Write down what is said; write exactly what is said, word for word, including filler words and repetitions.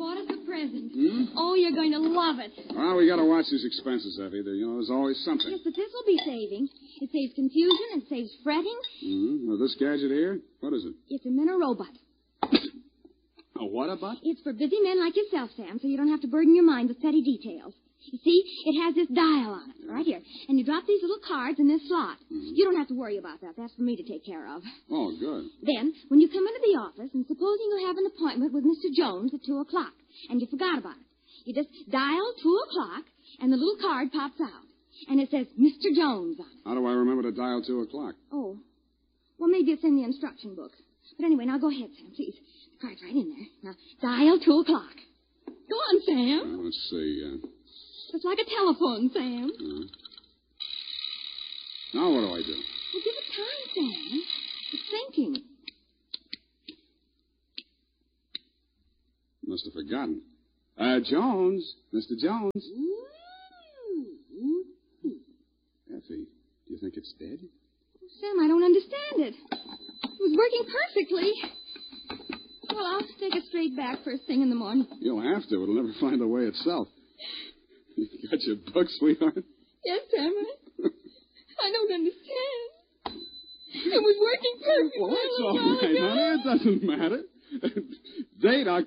bought us a present. Hmm? Oh, you're going to love it. Well, we got to watch these expenses, Effie. There, you know, there's always something. Yes, but this will be saving. It saves confusion. It saves fretting. Mm-hmm. Now, this gadget here, what is it? It's a Minna robot. A what about? It's for busy men like yourself, Sam, so you don't have to burden your mind with petty details. You see, it has this dial on it, right here. And you drop these little cards in this slot. Mm-hmm. You don't have to worry about that. That's for me to take care of. Oh, good. Then, when you come into the office, and supposing you have an appointment with Mister Jones at two o'clock, and you forgot about it, you just dial two o'clock, and the little card pops out. And it says Mister Jones on it. How do I remember to dial two o'clock? Oh. Well, maybe it's in the instruction book. But anyway, now go ahead, Sam, please. The card's right in there. Now, dial two o'clock. Go on, Sam. Uh, let's see. Uh... It's like a telephone, Sam. Uh-huh. Now what do I do? Well, give it time, Sam. It's thinking. Must have forgotten. Uh, Jones. Mister Jones. Ooh. Effie, do you think it's dead? Sam, I don't understand it. It was working perfectly. Well, I'll take it straight back first thing in the morning. You'll have to. It'll never find the way itself. You got your book, sweetheart? Yes, Sam. I, I don't understand. It was working perfectly. Well, that's a all while right, ago. honey. It doesn't matter. Date, October.